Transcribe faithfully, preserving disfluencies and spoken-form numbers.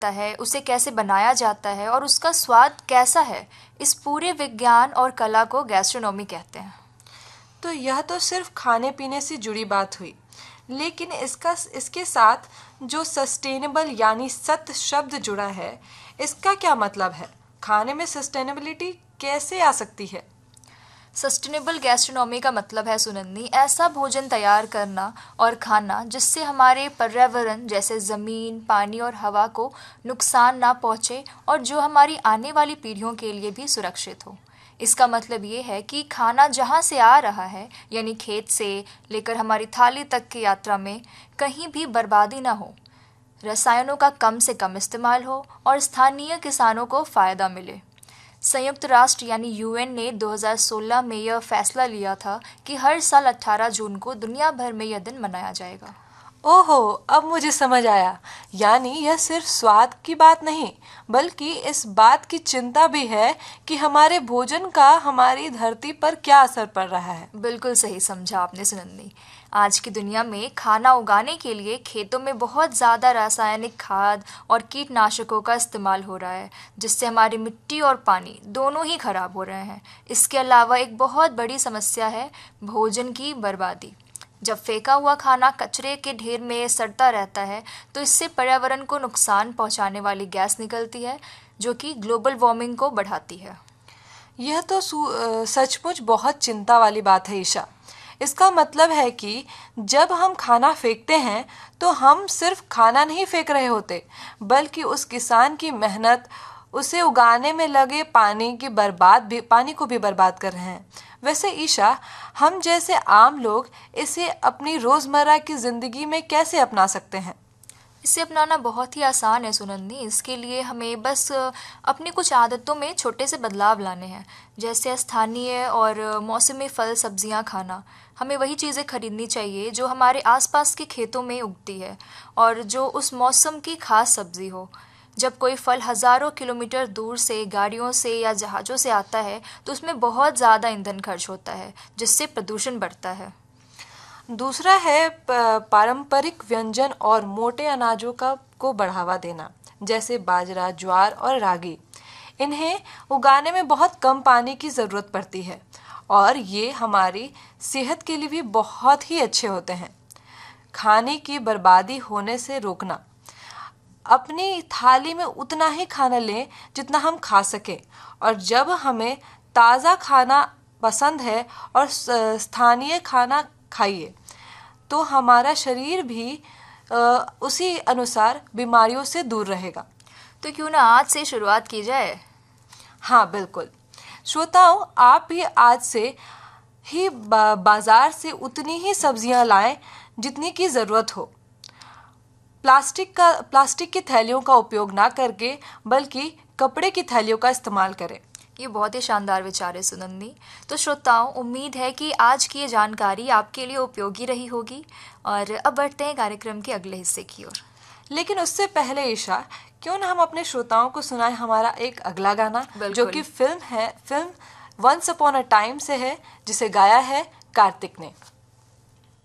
है, उसे कैसे बनाया जाता है और उसका स्वाद कैसा है, इस पूरे विज्ञान और कला को गैस्ट्रोनॉमी कहते हैं। तो यह तो सिर्फ खाने पीने से जुड़ी बात हुई, लेकिन इसका इसके साथ जो सस्टेनेबल यानी सत शब्द जुड़ा है, इसका क्या मतलब है? खाने में सस्टेनेबिलिटी कैसे आ सकती है? सस्टेनेबल गैस्ट्रोनॉमी का मतलब है सुनंदी, ऐसा भोजन तैयार करना और खाना जिससे हमारे पर्यावरण जैसे ज़मीन, पानी और हवा को नुकसान ना पहुँचे और जो हमारी आने वाली पीढ़ियों के लिए भी सुरक्षित हो। इसका मतलब ये है कि खाना जहाँ से आ रहा है, यानी खेत से लेकर हमारी थाली तक की यात्रा में कहीं भी बर्बादी ना हो, रसायनों का कम से कम इस्तेमाल हो और स्थानीय किसानों को फ़ायदा मिले। संयुक्त राष्ट्र यानी यूएन ने दो हज़ार सोलह में यह फैसला लिया था कि हर साल अठारह जून को दुनिया भर में यह दिन मनाया जाएगा। ओहो, अब मुझे समझ आया। यानी यह सिर्फ स्वाद की बात नहीं, बल्कि इस बात की चिंता भी है कि हमारे भोजन का हमारी धरती पर क्या असर पड़ रहा है। बिल्कुल सही समझा आपने सुनंदी। आज की दुनिया में खाना उगाने के लिए खेतों में बहुत ज़्यादा रासायनिक खाद और कीटनाशकों का इस्तेमाल हो रहा है, जिससे हमारी मिट्टी और पानी दोनों ही खराब हो रहे हैं। इसके अलावा एक बहुत बड़ी समस्या है भोजन की बर्बादी। जब फेंका हुआ खाना कचरे के ढेर में सड़ता रहता है, तो इससे पर्यावरण को नुकसान पहुंचाने वाली गैस निकलती है, जो कि ग्लोबल वार्मिंग को बढ़ाती है। यह तो सचमुच बहुत चिंता वाली बात है ईशा। इसका मतलब है कि जब हम खाना फेंकते हैं तो हम सिर्फ खाना नहीं फेंक रहे होते, बल्कि उस किसान की मेहनत, उसे उगाने में लगे पानी की बर्बाद भी पानी को भी बर्बाद कर रहे हैं। वैसे ईशा, हम जैसे आम लोग इसे अपनी रोज़मर्रा की ज़िंदगी में कैसे अपना सकते हैं? इसे अपनाना बहुत ही आसान है सुनंदी। इसके लिए हमें बस अपनी कुछ आदतों में छोटे से बदलाव लाने हैं, जैसे स्थानीय और मौसमी फल सब्जियां खाना। हमें वही चीज़ें खरीदनी चाहिए जो हमारे आसपास के खेतों में उगती है और जो उस मौसम की खास सब्जी हो। जब कोई फल हज़ारों किलोमीटर दूर से गाड़ियों से या जहाज़ों से आता है, तो उसमें बहुत ज़्यादा ईंधन खर्च होता है, जिससे प्रदूषण बढ़ता है। दूसरा है पारंपरिक व्यंजन और मोटे अनाजों का को बढ़ावा देना, जैसे बाजरा, ज्वार और रागी। इन्हें उगाने में बहुत कम पानी की ज़रूरत पड़ती है और ये हमारी सेहत के लिए भी बहुत ही अच्छे होते हैं। खाने की बर्बादी होने से रोकना। अपनी थाली में उतना ही खाना लें जितना हम खा सकें, और जब हमें ताज़ा खाना पसंद है और स्थानीय खाना खाइए, तो हमारा शरीर भी आ, उसी अनुसार बीमारियों से दूर रहेगा। तो क्यों ना आज से शुरुआत की जाए? हाँ बिल्कुल। श्रोताओं, आप भी आज से ही बा, बाजार से उतनी ही सब्जियां लाएं जितनी की ज़रूरत हो। प्लास्टिक का प्लास्टिक की थैलियों का उपयोग ना करके बल्कि कपड़े की थैलियों का इस्तेमाल करें। ये बहुत ही शानदार विचार है सुनंदी। तो श्रोताओं, उम्मीद है कि आज की ये जानकारी आपके लिए उपयोगी रही होगी। और अब बढ़ते हैं कार्यक्रम के अगले हिस्से की ओर। लेकिन उससे पहले ईशा, क्यों ना हम अपने श्रोताओं को सुनाएं हमारा एक अगला गाना, जो कि फिल्म है film once upon a time से है, जिसे गाया है कार्तिक ने।